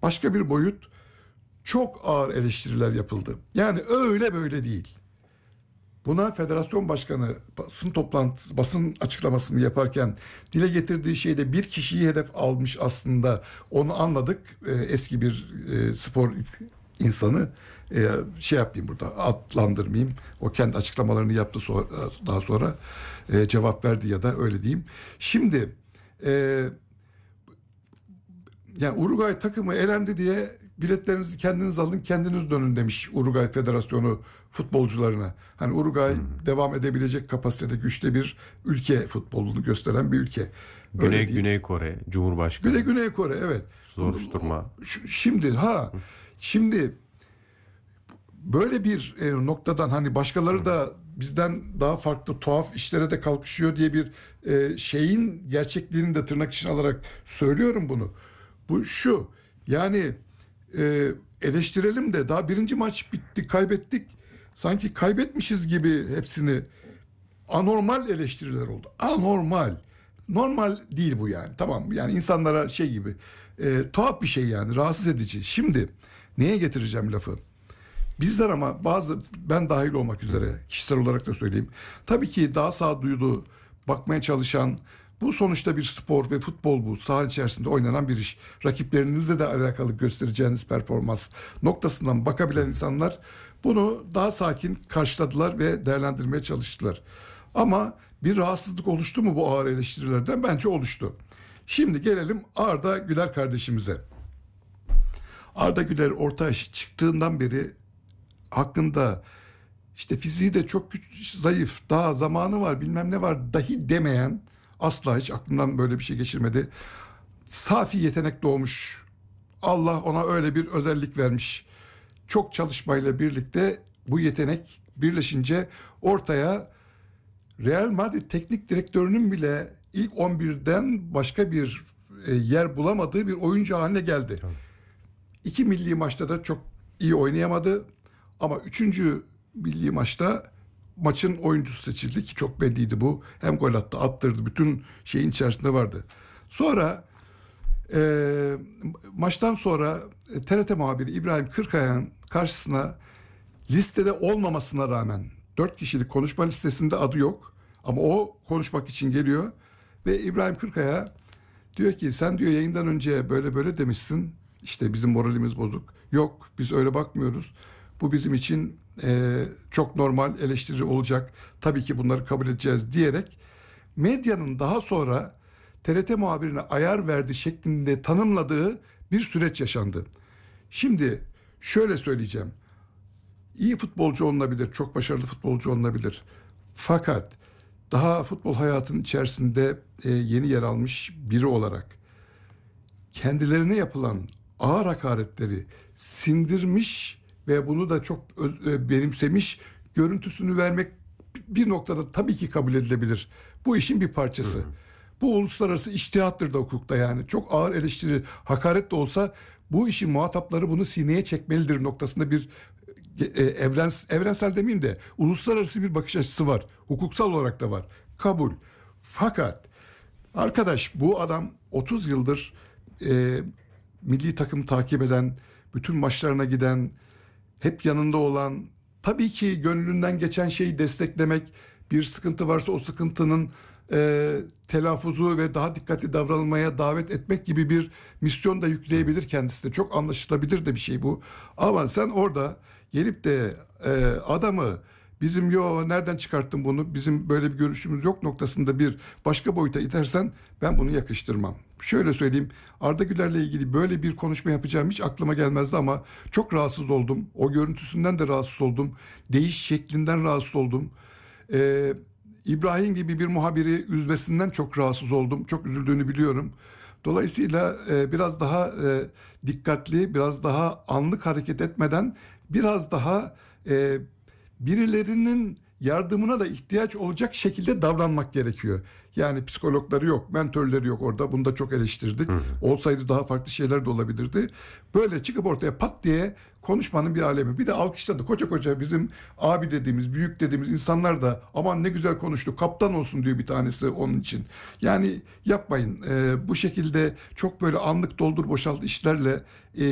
başka bir boyut, çok ağır eleştiriler yapıldı. Yani öyle böyle değil. Buna federasyon başkanı basın açıklamasını yaparken dile getirdiği şeyde bir kişiyi hedef almış aslında, onu anladık. Eski bir spor insanı, şey yapayım burada, adlandırmayayım. O kendi açıklamalarını yaptı daha sonra cevap verdi ya da öyle diyeyim. Şimdi yani Uruguay takımı elendi diye biletlerinizi kendiniz alın, kendiniz dönün demiş Uruguay Federasyonu futbolcularına. Hani Uruguay devam edebilecek kapasitede, güçte bir ülke, futbolunu gösteren bir ülke. Güney Kore Cumhurbaşkanı. Güney Kore, evet. Soruşturma. Şimdi böyle bir noktadan, hani başkaları da bizden daha farklı tuhaf işlere de kalkışıyor diye bir şeyin gerçekliğini de tırnak içine alarak söylüyorum bunu. Bu şu, yani eleştirelim de daha birinci maç bitti, kaybettik. Sanki kaybetmişiz gibi hepsini, anormal eleştiriler oldu. Anormal. Normal değil bu yani. Tamam, yani insanlara şey gibi tuhaf bir şey, yani rahatsız edici. Şimdi neye getireceğim lafı? Bizler ama ben dahil olmak üzere kişisel olarak da söyleyeyim. Tabii ki daha sağduyulu bakmaya çalışan, bu sonuçta bir spor ve futbol, bu saha içerisinde oynanan bir iş. Rakiplerinizle de alakalı göstereceğiniz performans noktasından bakabilen insanlar bunu daha sakin karşıladılar ve değerlendirmeye çalıştılar. Ama bir rahatsızlık oluştu mu bu ağır eleştirilerden? Bence oluştu. Şimdi gelelim Arda Güler kardeşimize. Arda Güler ortaya çıktığından beri hakkında işte fiziği de çok zayıf, daha zamanı var, bilmem ne var dahi demeyen, asla hiç aklımdan böyle bir şey geçirmedi. Safi yetenek doğmuş. Allah ona öyle bir özellik vermiş. Çok çalışmayla birlikte bu yetenek birleşince ortaya Real Madrid teknik direktörünün bile ilk 11'den başka bir yer bulamadığı bir oyuncu haline geldi. Tabii. 2 milli maçta da çok iyi oynayamadı. Ama 3. milli maçta maçın oyuncusu seçildi ki çok belliydi bu. Hem gol attı, attırdı. Bütün şeyin içerisinde vardı. Sonra maçtan sonra TRT muhabiri İbrahim Kırkaya'nın karşısına, listede olmamasına rağmen 4 kişilik konuşma listesinde adı yok. Ama o konuşmak için geliyor. Ve İbrahim Kırkaya diyor ki, sen diyor yayından önce böyle böyle demişsin. İşte bizim moralimiz bozuk. Yok, biz öyle bakmıyoruz. Bu bizim için çok normal, eleştiri olacak. Tabii ki bunları kabul edeceğiz diyerek medyanın daha sonra TRT muhabirine ayar verdi şeklinde tanımladığı bir süreç yaşandı. Şimdi şöyle söyleyeceğim. İyi futbolcu olunabilir, çok başarılı futbolcu olunabilir. Fakat daha futbol hayatının içerisinde yeni yer almış biri olarak kendilerine yapılan ağır hakaretleri sindirmiş ve bunu da çok benimsemiş görüntüsünü vermek bir noktada tabii ki kabul edilebilir. Bu işin bir parçası. Hı. Bu uluslararası içtihattır da hukukta yani. Çok ağır eleştiri, hakaret de olsa bu işin muhatapları bunu sineye çekmelidir noktasında bir evrensel demeyeyim de uluslararası bir bakış açısı var. Hukuksal olarak da var. Kabul. Fakat arkadaş, bu adam 30 yıldır milli takımı takip eden, bütün maçlarına giden, hep yanında olan, tabii ki gönlünden geçen şeyi desteklemek, bir sıkıntı varsa o sıkıntının telaffuzu ve daha dikkatli davranılmaya davet etmek gibi bir misyon da yükleyebilir kendisine. Çok anlaşılabilir de bir şey bu. Ama sen orada gelip de adamı bizim nereden çıkarttın bunu, bizim böyle bir görüşümüz yok noktasında bir başka boyuta itersen ben bunu yakıştırmam. Şöyle söyleyeyim, Arda Güler'le ilgili böyle bir konuşma yapacağım hiç aklıma gelmezdi ama çok rahatsız oldum. O görüntüsünden de rahatsız oldum. Değiş şeklinden rahatsız oldum. İbrahim gibi bir muhabiri üzmesinden çok rahatsız oldum. Çok üzüldüğünü biliyorum. Dolayısıyla biraz daha dikkatli, biraz daha anlık hareket etmeden, biraz daha birilerinin yardımına da ihtiyaç olacak şekilde davranmak gerekiyor. Yani psikologları yok, mentörleri yok orada. Bunu da çok eleştirdik. Olsaydı daha farklı şeyler de olabilirdi. Böyle çıkıp ortaya pat diye konuşmanın bir alemi. Bir de alkışladı. Koca koca bizim abi dediğimiz, büyük dediğimiz insanlar da aman ne güzel konuştu, kaptan olsun diyor bir tanesi onun için. Yani yapmayın. Bu şekilde çok böyle anlık doldur boşalt işlerle